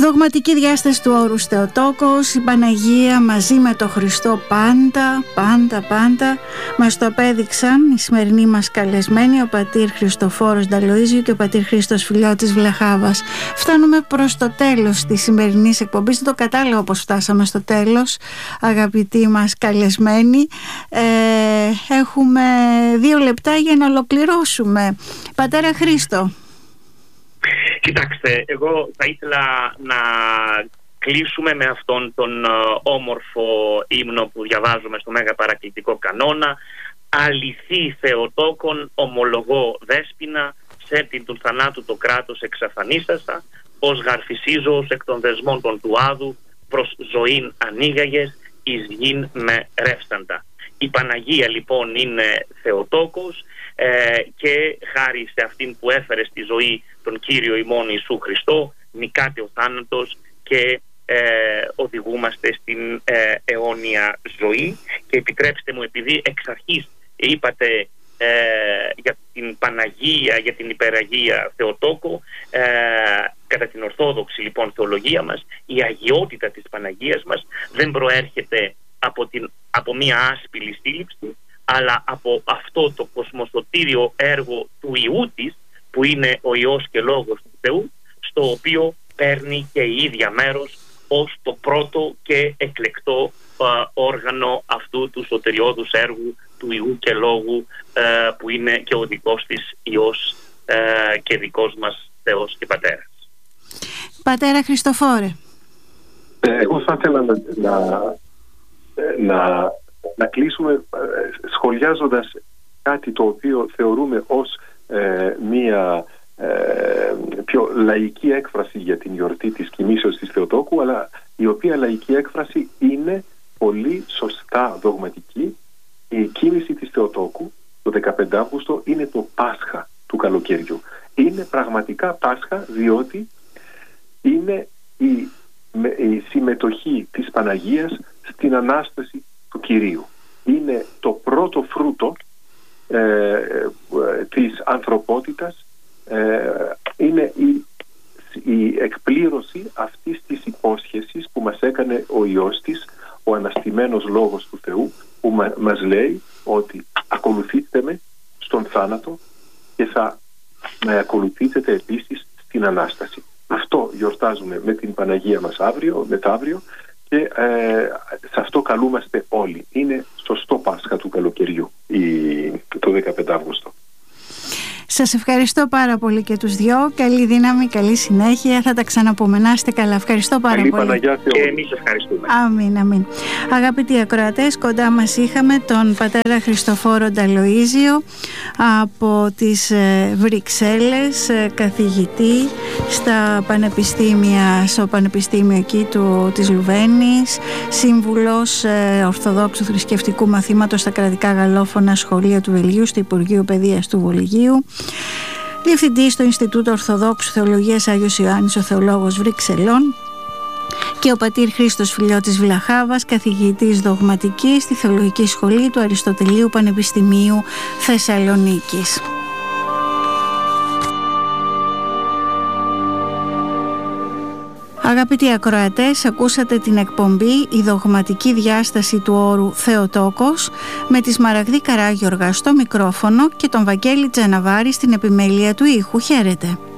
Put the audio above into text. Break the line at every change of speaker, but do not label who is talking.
Δογματική διάσταση του όρους Θεοτόκος, η Παναγία μαζί με τον Χριστό πάντα μας το απέδειξαν οι σημερινοί μας καλεσμένοι, ο πατήρ Χριστοφόρος Νταλοΐζιου και ο πατήρ Χρήστος Φιλιώτης Βλαχάβας. Φτάνουμε προς το τέλος της σημερινής εκπομπής. Δεν το κατάλαβα πως φτάσαμε στο τέλος, αγαπητοί μας καλεσμένοι. Έχουμε 2 λεπτά για να ολοκληρώσουμε. Πατέρα Χρήστο.
Κοιτάξτε, εγώ θα ήθελα να κλείσουμε με αυτόν τον όμορφο ύμνο που διαβάζουμε στο Μέγα Παρακλητικό Κανόνα. Αληθή Θεοτόκον, ομολογώ δέσποινα, σέπτην του θανάτου το κράτος εξαφανίσασα, ως γαρφισίζος εκ των δεσμών των του Άδου, προς ζωήν ανοίγαγες, εις γην με ρεύσαντα. Η Παναγία λοιπόν είναι Θεοτόκος και χάρη σε αυτήν που έφερε στη ζωή τον Κύριο ημών Ιησού Χριστό, νικάται ο θάνατος και οδηγούμαστε στην αιώνια ζωή. Και επιτρέψτε μου, επειδή εξ αρχής είπατε για την Παναγία, για την Υπεραγία Θεοτόκο, κατά την Ορθόδοξη λοιπόν θεολογία μας, η αγιότητα της Παναγίας μας δεν προέρχεται από μία άσπηλη σύλληψη, αλλά από αυτό το κοσμοσωτήριο έργο του Υιού της, που είναι ο Υιός και Λόγος του Θεού, στο οποίο παίρνει και η ίδια μέρος ως το πρώτο και εκλεκτό όργανο αυτού του σωτηριώδους έργου του Υιού και Λόγου, που είναι και ο δικός της Υιός και δικός μας Θεός και Πατέρας.
Πατέρα Χριστοφόρε.
Εγώ θα ήθελα να κλείσουμε σχολιάζοντας κάτι το οποίο θεωρούμε ως μία πιο λαϊκή έκφραση για την γιορτή της κοιμήσεως της Θεοτόκου, αλλά η οποία λαϊκή έκφραση είναι πολύ σωστά δογματική. Η κοίμηση της Θεοτόκου το 15 Αύγουστο είναι το Πάσχα του καλοκαιριού. Είναι πραγματικά Πάσχα, διότι είναι η συμμετοχή της Παναγίας στην Ανάσταση του Κυρίου. Είναι το πρώτο φρούτο της ανθρωπότητας, είναι η εκπλήρωση αυτής της υπόσχεσης που μας έκανε ο Υιός της, ο αναστημένος Λόγος του Θεού, που μας λέει ότι ακολουθήστε με στον θάνατο και θα με ακολουθήσετε επίσης στην Ανάσταση. Αυτό γιορτάζουμε με την Παναγία μας μεθαύριο, και σε αυτό καλούμαστε όλοι. Είναι σωστό Πάσχα του καλοκαιριού το 15 Αύγουστο.
Σας ευχαριστώ πάρα πολύ και τους δυο. Καλή δύναμη, καλή συνέχεια. Θα τα ξαναπούμε. Να είστε καλά. Ευχαριστώ πάρα πολύ.
Παναγιά, και εμείς ευχαριστούμε.
Αμήν. Αγαπητοί ακροατές, κοντά μας είχαμε τον πατέρα Χριστοφόρο Νταλοΐζιο από τις Βρυξέλλες, καθηγητή στο Πανεπιστήμιο εκεί της Λουβένης, σύμβουλος Ορθοδόξου Θρησκευτικού Μαθήματος στα κρατικά γαλλόφωνα σχολεία του Βελγίου, στο Υπουργείο Παιδείας του Βολγίου, διευθυντής στο Ινστιτούτο Ορθοδόξου Θεολογίας Άγιος Ιωάννης ο Θεολόγος Βρυξελών, και ο πατήρ Χρήστος Φιλιώτης Βλαχάβας, καθηγητής δογματικής στη Θεολογική Σχολή του Αριστοτελείου Πανεπιστημίου Θεσσαλονίκης. Αγαπητοί ακροατές, ακούσατε την εκπομπή «Η δογματική διάσταση του όρου Θεοτόκος» με τη Σμαραγδή Καράγιοργα στο μικρόφωνο και τον Βαγγέλη Τζαναβάρη στην επιμέλεια του ήχου. Χαίρετε.